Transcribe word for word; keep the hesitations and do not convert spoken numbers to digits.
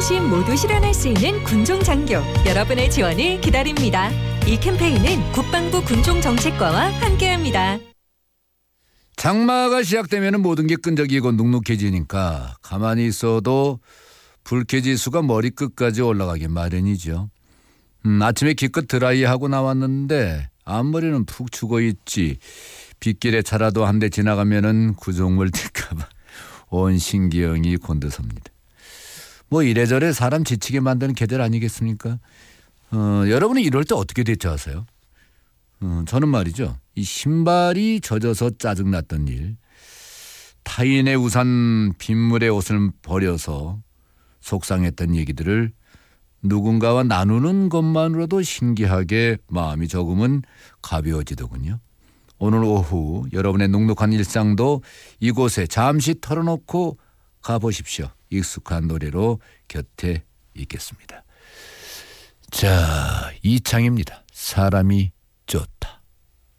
어르신 모두 실현할 수 있는 군종장교 여러분의 지원을 기다립니다. 이 캠페인은 국방부 군종정책과와 함께합니다. 장마가 시작되면 모든 게 끈적이고 눅눅해지니까 가만히 있어도 불쾌지수가 머리끝까지 올라가기 마련이죠. 음, 아침에 기껏 드라이하고 나왔는데 앞머리는 푹 죽어있지. 빗길에 차라도 한 대 지나가면은 구조물 튈까봐 온 신기형이 곤두섭니다. 뭐 이래저래 사람 지치게 만드는 계절 아니겠습니까? 어, 여러분은 이럴 때 어떻게 대처하세요? 어, 저는 말이죠. 이 신발이 젖어서 짜증났던 일, 타인의 우산 빗물에 옷을 버려서 속상했던 얘기들을 누군가와 나누는 것만으로도 신기하게 마음이 조금은 가벼워지더군요. 오늘 오후 여러분의 눅눅한 일상도 이곳에 잠시 털어놓고 가보십시오. 익숙한 노래로 곁에 있겠습니다. 자, 이창입니다. 사람이 좋다.